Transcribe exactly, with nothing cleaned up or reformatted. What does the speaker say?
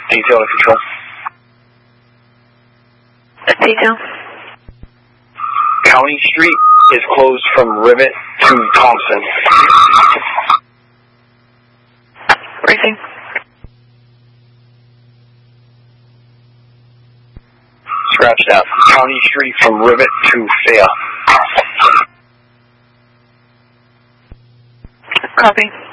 Detail to control. Detail. County Street is closed from Rivet to Thompson. Briefing. Scratch that. County Street from Rivet to Fayette. Copy.